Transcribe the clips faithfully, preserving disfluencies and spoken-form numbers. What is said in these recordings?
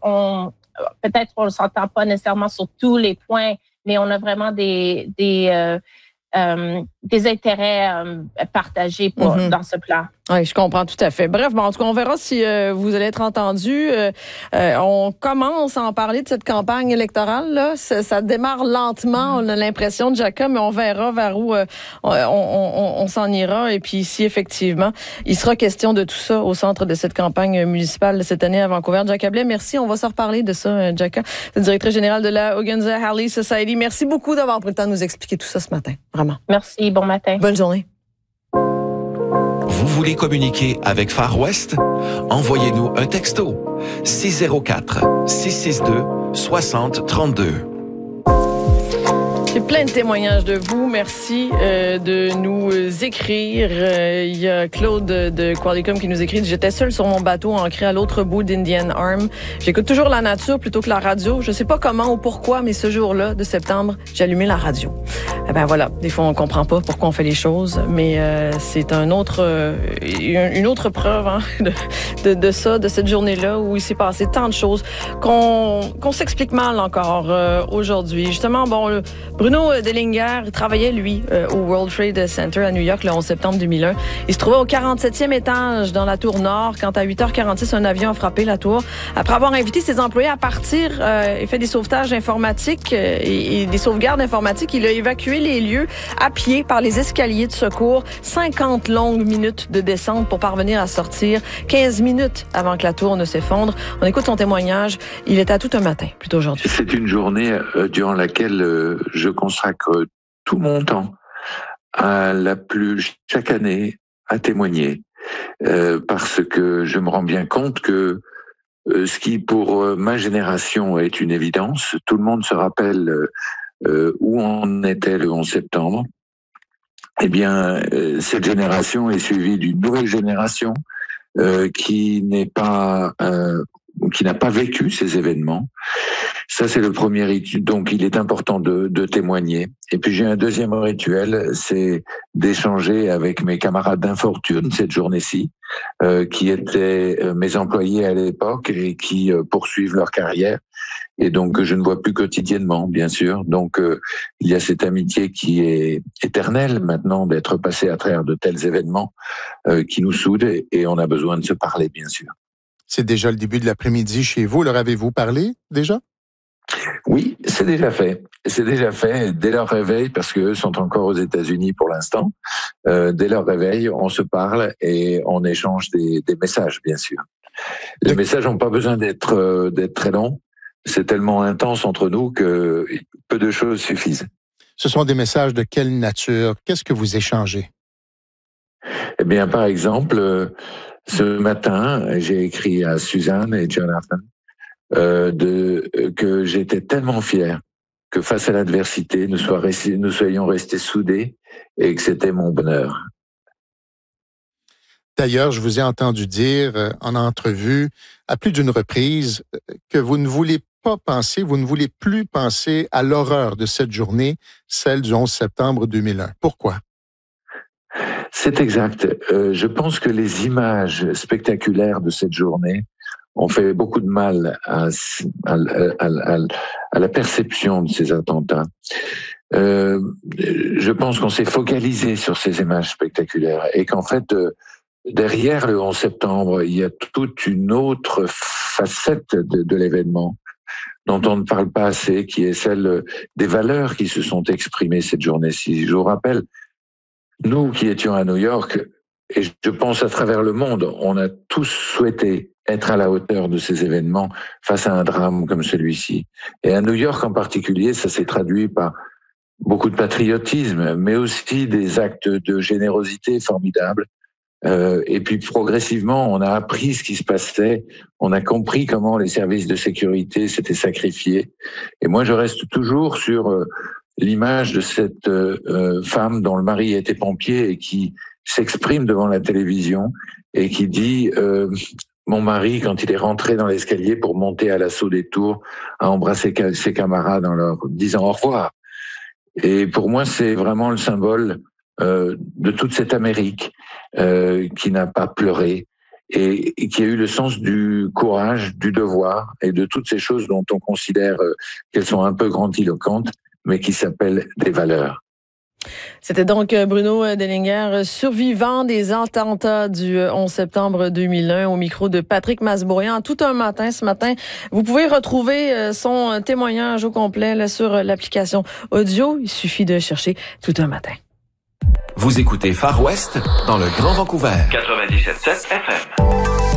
on, peut-être on ne s'entend pas nécessairement sur tous les points, mais on a vraiment des, des, euh, euh, des intérêts euh, partagés pour, mm-hmm. dans ce plan. Oui, je comprends tout à fait. Bref, bon, en tout cas, on verra si euh, vous allez être entendus. Euh, euh, on commence à en parler de cette campagne électorale. Là. Ça, ça démarre lentement, on a l'impression, Jacob, mais on verra vers où euh, on, on, on s'en ira. Et puis si, effectivement, il sera question de tout ça au centre de cette campagne municipale cette année à Vancouver. Jacob Blais, merci. On va se reparler de ça, Jacob, directrice générale de la Organza Harley Society. Merci beaucoup d'avoir pris le temps de nous expliquer tout ça ce matin. Vraiment. Merci. Bon matin. Bonne journée. Vous voulez communiquer avec Far West? Envoyez-nous un texto six zéro quatre, six six deux, six zéro trois deux. J'ai plein de témoignages de vous. Merci euh, de nous écrire. Euh, il y a Claude de Qualicum qui nous écrit « J'étais seul sur mon bateau ancré à l'autre bout d'Indian Arm. J'écoute toujours la nature plutôt que la radio. Je sais pas comment ou pourquoi, mais ce jour-là de septembre, j'ai allumé la radio. » Eh ben voilà, des fois on comprend pas pourquoi on fait les choses, mais euh, c'est un autre, euh, une autre preuve hein, de, de, de ça, de cette journée-là où il s'est passé tant de choses qu'on qu'on s'explique mal encore euh, aujourd'hui. Justement, bon, le, Bruno Dellinger travaillait, lui, euh, au World Trade Center à New York le onze septembre deux mille un. Il se trouvait au quarante-septième étage dans la tour nord quand à huit heures quarante-six, un avion a frappé la tour. Après avoir invité ses employés à partir euh, et fait des sauvetages informatiques euh, et, et des sauvegardes informatiques, il a évacué les lieux à pied par les escaliers de secours. cinquante longues minutes de descente pour parvenir à sortir. quinze minutes avant que la tour ne s'effondre. On écoute son témoignage. Il était à tout un matin, plutôt aujourd'hui. C'est une journée euh, durant laquelle euh, je consacre tout mon temps à la plus chaque année à témoigner euh, parce que je me rends bien compte que euh, ce qui pour euh, ma génération est une évidence, tout le monde se rappelle euh, Euh, où on était le onze septembre, eh bien, euh, cette génération est suivie d'une nouvelle génération euh, qui n'est pas, euh, qui n'a pas vécu ces événements. Ça, c'est le premier rituel. Donc, il est important de, de témoigner. Et puis, j'ai un deuxième rituel, c'est d'échanger avec mes camarades d'infortune cette journée-ci, euh, qui étaient mes employés à l'époque et qui euh, poursuivent leur carrière. Et donc, je ne vois plus quotidiennement, bien sûr. Donc, euh, il y a cette amitié qui est éternelle maintenant d'être passé à travers de tels événements euh, qui nous soudent et on a besoin de se parler, bien sûr. C'est déjà le début de l'après-midi chez vous. Leur avez-vous parlé déjà? Oui, c'est déjà fait. C'est déjà fait dès leur réveil, parce qu'eux sont encore aux États-Unis pour l'instant. Euh, dès leur réveil, on se parle et on échange des, des messages, bien sûr. Les de... messages n'ont pas besoin d'être, euh, d'être très longs. C'est tellement intense entre nous que peu de choses suffisent. Ce sont des messages de quelle nature? Qu'est-ce que vous échangez? Eh bien, par exemple, euh, ce matin, j'ai écrit à Suzanne et Jonathan euh, de, euh, que j'étais tellement fier que face à l'adversité, nous, sois restés, nous soyons restés soudés et que c'était mon bonheur. D'ailleurs, je vous ai entendu dire euh, en entrevue à plus d'une reprise que vous ne voulez pas penser, vous ne voulez plus penser à l'horreur de cette journée, celle du onze septembre deux mille un. Pourquoi? C'est exact. Euh, je pense que les images spectaculaires de cette journée ont fait beaucoup de mal à, à, à, à, à la perception de ces attentats. Euh, je pense qu'on s'est focalisé sur ces images spectaculaires et qu'en fait, euh, derrière le onze septembre, il y a toute une autre facette de, de l'événement dont on ne parle pas assez, qui est celle des valeurs qui se sont exprimées cette journée-ci. Je vous rappelle, nous qui étions à New York, et je pense à travers le monde, on a tous souhaité être à la hauteur de ces événements face à un drame comme celui-ci. Et à New York en particulier, ça s'est traduit par beaucoup de patriotisme, mais aussi des actes de générosité formidables. Euh, et puis progressivement, on a appris ce qui se passait, on a compris comment les services de sécurité s'étaient sacrifiés. Et moi, je reste toujours sur euh, l'image de cette euh, femme dont le mari était pompier et qui s'exprime devant la télévision et qui dit euh, « Mon mari, quand il est rentré dans l'escalier pour monter à l'assaut des tours, a embrassé ses camarades en leur disant au revoir ». Et pour moi, c'est vraiment le symbole euh, de toute cette Amérique euh, qui n'a pas pleuré et, et qui a eu le sens du courage, du devoir et de toutes ces choses dont on considère qu'elles sont un peu grandiloquentes, mais qui s'appellent des valeurs. C'était donc Bruno Dellinger, survivant des attentats du onze septembre deux mille un, au micro de Patrick Masbourian. Tout un matin ce matin. Vous pouvez retrouver son témoignage au complet là, sur l'application audio. Il suffit de chercher Tout un matin. Vous écoutez Far West dans le Grand Vancouver. quatre-vingt-dix-sept virgule sept F M.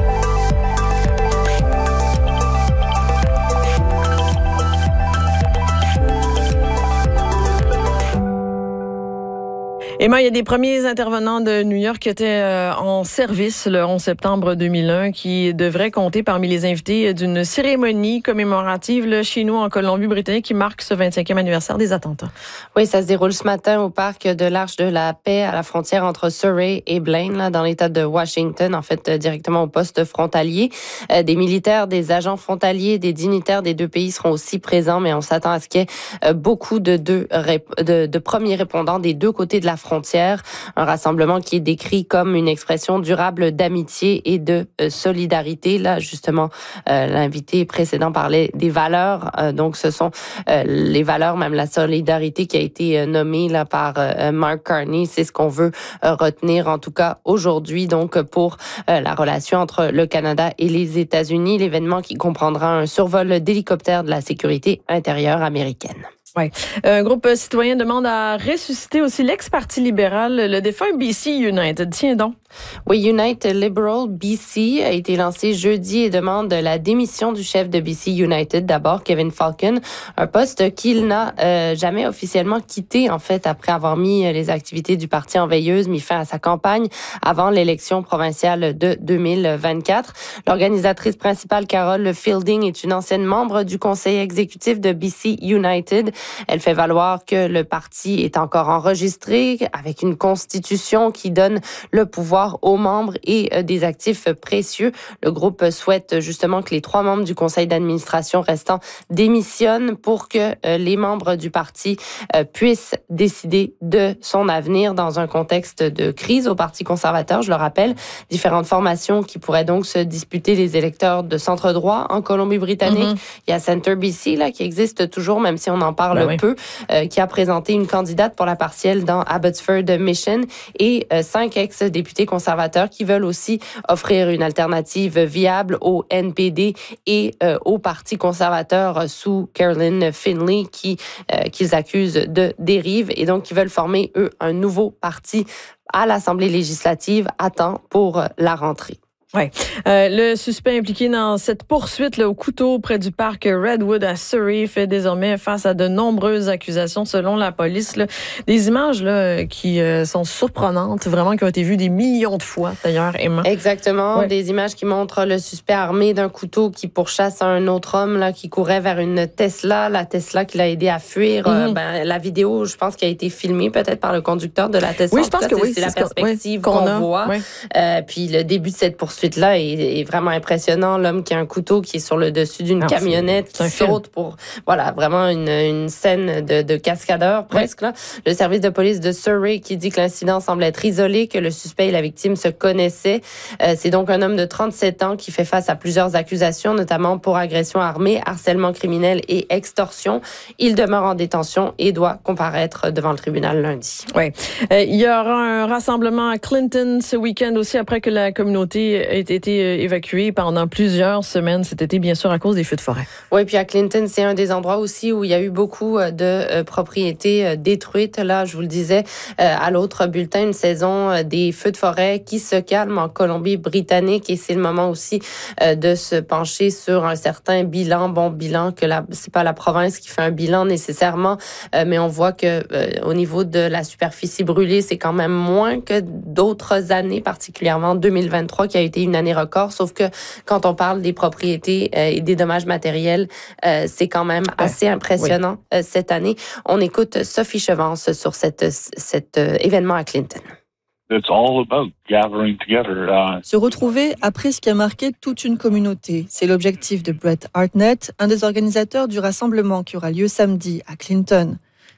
Emma, il y a des premiers intervenants de New York qui étaient euh, en service le onze septembre deux mille un qui devraient compter parmi les invités d'une cérémonie commémorative là, chez nous en Colombie-Britannique qui marque ce vingt-cinquième anniversaire des attentats. Oui, ça se déroule ce matin au parc de l'Arche de la Paix à la frontière entre Surrey et Blaine, là, dans l'État de Washington, en fait, directement au poste frontalier. Euh, des militaires, des agents frontaliers, des dignitaires des deux pays seront aussi présents, mais on s'attend à ce qu'il y ait euh, beaucoup de, deux, de, de premiers répondants des deux côtés de la frontière. Frontière, un rassemblement qui est décrit comme une expression durable d'amitié et de euh, solidarité. Là, justement, euh, l'invité précédent parlait des valeurs. Euh, donc, ce sont euh, les valeurs, même la solidarité qui a été euh, nommée là par euh, Mark Carney. C'est ce qu'on veut euh, retenir, en tout cas aujourd'hui, donc pour euh, la relation entre le Canada et les États-Unis. L'événement qui comprendra un survol d'hélicoptères de la sécurité intérieure américaine. Ouais. Un groupe citoyen demande à ressusciter aussi l'ex-parti libéral, le défunt B C United. Tiens donc. Oui, Unite Liberal B C a été lancé jeudi et demande la démission du chef de B C United, d'abord Kevin Falcon, un poste qu'il n'a euh, jamais officiellement quitté, en fait, après avoir mis les activités du parti en veilleuse, mis fin à sa campagne avant l'élection provinciale de deux mille vingt-quatre. L'organisatrice principale, Carol Fielding, est une ancienne membre du conseil exécutif de B C United. Elle fait valoir que le parti est encore enregistré avec une constitution qui donne le pouvoir aux membres et des actifs précieux. Le groupe souhaite justement que les trois membres du conseil d'administration restants démissionnent pour que les membres du parti puissent décider de son avenir dans un contexte de crise au Parti conservateur. Je le rappelle, différentes formations qui pourraient donc se disputer les électeurs de centre-droit en Colombie-Britannique. Mm-hmm. Il y a Centre B C là, qui existe toujours, même si on en parle ben oui. peu, euh, qui a présenté une candidate pour la partielle dans Abbotsford Mission et euh, cinq ex-députés conservateurs qui veulent aussi offrir une alternative viable au N P D et euh, au Parti conservateur sous Caroline Finlay qui euh, qu'ils accusent de dérive et donc qui veulent former, eux, un nouveau parti à l'Assemblée législative à temps pour la rentrée. Ouais. Euh, le suspect impliqué dans cette poursuite là, au couteau près du parc Redwood à Surrey fait désormais face à de nombreuses accusations selon la police. Là. Des images là, qui euh, sont surprenantes, vraiment qui ont été vues des millions de fois d'ailleurs, Emma. Exactement, ouais. Des images qui montrent le suspect armé d'un couteau qui pourchasse un autre homme là, qui courait vers une Tesla, la Tesla qui l'a aidé à fuir. Mm-hmm. Euh, ben, la vidéo, je pense, qui a été filmée peut-être par le conducteur de la Tesla. Oui, je pense que c'est, oui. C'est, c'est la perspective oui, qu'on, qu'on voit. Oui. Euh, puis le début de cette poursuite là est, est vraiment impressionnant. L'homme qui a un couteau qui est sur le dessus d'une non, camionnette, c'est, qui c'est saute film. Pour, voilà, vraiment une, une scène de, de cascadeur presque. Là. Le service de police de Surrey qui dit que l'incident semble être isolé, que le suspect et la victime se connaissaient. Euh, c'est donc un homme de trente-sept ans qui fait face à plusieurs accusations, notamment pour agression armée, harcèlement criminel et extorsion. Il demeure en détention et doit comparaître devant le tribunal lundi. Oui. Euh, il y aura un rassemblement à Clinton ce week-end aussi après que la communauté ait été évacuée pendant plusieurs semaines cet été, bien sûr, à cause des feux de forêt. Oui, puis à Clinton, c'est un des endroits aussi où il y a eu beaucoup de euh, propriétés euh, détruites. Là, je vous le disais, euh, à l'autre bulletin, une saison euh, des feux de forêt qui se calme en Colombie-Britannique et c'est le moment aussi euh, de se pencher sur un certain bilan, bon bilan, que la, c'est pas la province qui fait un bilan nécessairement, euh, mais on voit que euh, au niveau de la superficie brûlée, c'est quand même moins que d'autres années, particulièrement deux mille vingt-trois qui a été une année record, sauf que quand on parle des propriétés euh, et des dommages matériels, euh, c'est quand même assez impressionnant oui. euh, cette année. On écoute Sophie Chevance sur cette, cet euh, événement à Clinton. It's all about gathering together. Uh... Se retrouver après ce qui a marqué toute une communauté. C'est l'objectif de Brett Hartnett, un des organisateurs du rassemblement qui aura lieu samedi à Clinton.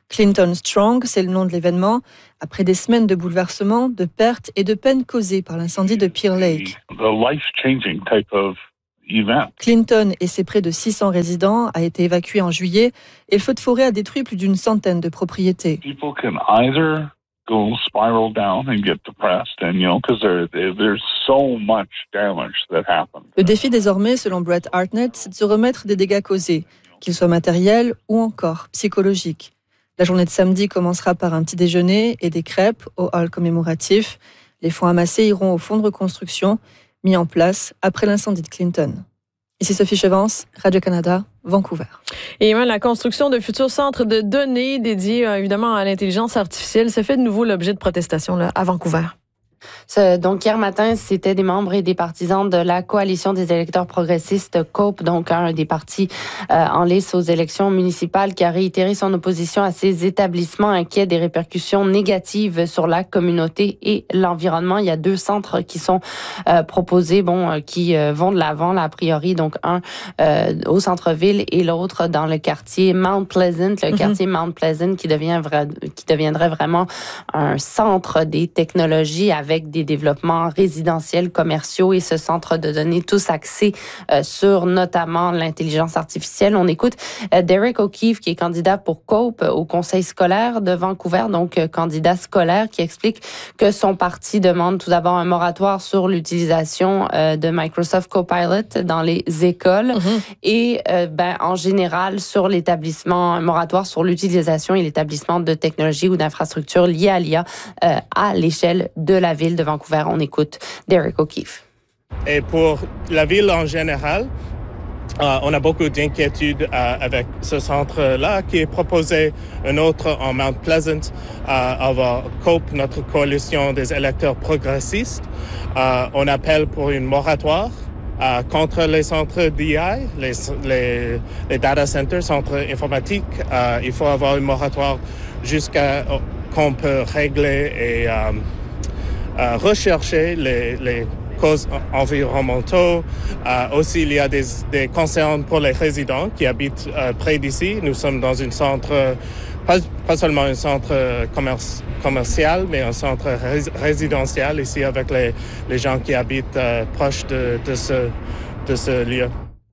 Clinton Strong, c'est le nom de l'événement, après des semaines de bouleversements, de pertes et de peines causées par l'incendie de Pierre Lake. Clinton et ses près de six cents résidents a été évacué en juillet et le feu de forêt a détruit plus d'une centaine de propriétés. Go spiral down and get depressed, and you know, because there, there's so much damage that happens. Le défi désormais, selon Brett Hartnett, c'est de se remettre des dégâts causés, qu'ils soient matériels ou encore psychologiques. La journée de samedi commencera par un petit déjeuner et des crêpes au hall commémoratif. Les fonds amassés iront au fonds de reconstruction mis en place après l'incendie de Clinton. Ici Sophie Chevance, Radio-Canada, Vancouver. Et même la construction de futurs centres de données dédiés évidemment à l'intelligence artificielle, ça fait de nouveau l'objet de protestations là, à Vancouver. Donc, hier matin, c'était des membres et des partisans de la coalition des électeurs progressistes COPE, donc un des partis euh, en lice aux élections municipales, qui a réitéré son opposition à ces établissements inquiets des répercussions négatives sur la communauté et l'environnement. Il y a deux centres qui sont euh, proposés, bon, euh, qui euh, vont de l'avant, là, a priori, donc un euh, au centre-ville et l'autre dans le quartier Mount Pleasant, le mm-hmm. quartier Mount Pleasant qui devient vrai, qui deviendrait vraiment un centre des technologies avec avec des développements résidentiels, commerciaux et ce centre de données, tous axés euh, sur notamment l'intelligence artificielle. On écoute euh, Derek O'Keefe, qui est candidat pour COPE au conseil scolaire de Vancouver, donc euh, candidat scolaire, qui explique que son parti demande tout d'abord un moratoire sur l'utilisation euh, de Microsoft Copilot dans les écoles mm-hmm. et euh, ben, en général sur l'établissement, un moratoire sur l'utilisation et l'établissement de technologies ou d'infrastructures liées à l'I A euh, à l'échelle de la ville de Vancouver. On écoute Derek O'Keefe. Et pour la ville en général, euh, on a beaucoup d'inquiétudes euh, avec ce centre-là qui est proposé, un autre en Mount Pleasant, euh, avoir COPE, notre coalition des électeurs progressistes. Euh, on appelle pour une moratoire euh, contre les centres d'I A, les, les, les data centers, centres informatiques. Euh, il faut avoir une moratoire jusqu'à qu'on peut régler et euh, Euh, rechercher les, les causes environnementaux. Euh, aussi, il y a des, des concerns pour les résidents qui habitent euh, près d'ici. Nous sommes dans un centre, pas, pas seulement un centre commerce, commercial, mais un centre rés, résidentiel ici avec les, les gens qui habitent euh, proches de, de, ce, de ce lieu.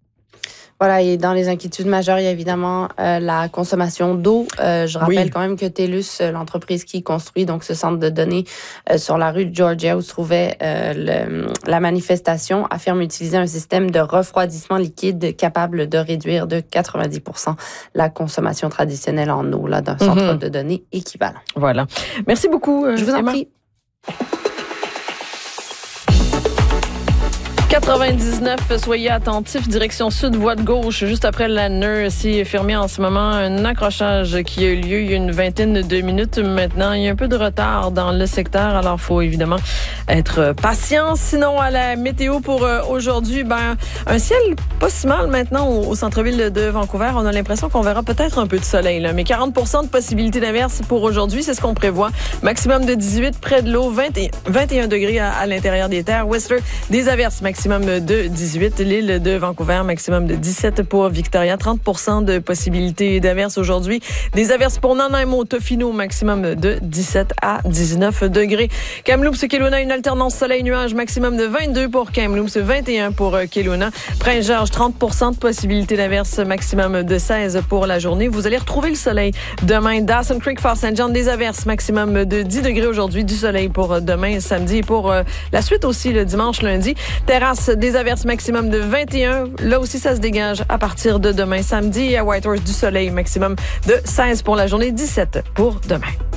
Voilà, et dans les inquiétudes majeures, il y a évidemment euh, la consommation d'eau. Euh, je rappelle oui. quand même que TELUS, l'entreprise qui construit donc ce centre de données euh, sur la rue de Georgia où se trouvait euh, le, la manifestation, affirme utiliser un système de refroidissement liquide capable de réduire de quatre-vingt-dix pour cent la consommation traditionnelle en eau là d'un mm-hmm. centre de données équivalent. Voilà. Merci beaucoup. Euh, je vous en Emma. prie. quatre-vingt-dix-neuf, soyez attentifs, direction sud, voie de gauche, juste après la Neur, c'est fermé en ce moment un accrochage qui a eu lieu il y a une vingtaine de minutes maintenant. Il y a un peu de retard dans le secteur, alors il faut évidemment être patient. Sinon, à la météo pour aujourd'hui, ben un ciel pas si mal maintenant au, au centre-ville de Vancouver. On a l'impression qu'on verra peut-être un peu de soleil, là, mais quarante pour cent de possibilité d'averse pour aujourd'hui, c'est ce qu'on prévoit. Maximum de dix-huit près de l'eau, vingt et, vingt et un degrés à, à l'intérieur des terres. Whistler, des averses maximum de dix-huit. L'île de Vancouver, maximum de dix-sept pour Victoria. trente pour cent de possibilités d'averses aujourd'hui. Des averses pour Nanaimo, Tofino, maximum de dix-sept à dix-neuf degrés. Kamloops, Kelowna, une alternance soleil-nuage, maximum de vingt-deux pour Kamloops, vingt et un pour Kelowna. Prince-Georges, trente pour cent de possibilités d'averses, maximum de seize pour la journée. Vous allez retrouver le soleil demain. Dawson Creek, Fort Saint John, des averses, maximum de dix degrés aujourd'hui. Du soleil pour demain, samedi et pour euh, la suite aussi le dimanche, lundi. Terrasse, des averses maximum de vingt et un. Là aussi, ça se dégage à partir de demain samedi. Et à Whitehorse, du soleil maximum de seize pour la journée, dix-sept pour demain.